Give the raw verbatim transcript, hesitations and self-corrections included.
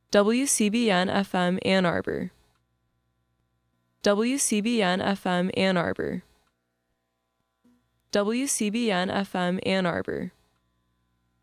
W C B N F M Ann Arbor, W C B N F M Ann Arbor, W C B N F M Ann Arbor.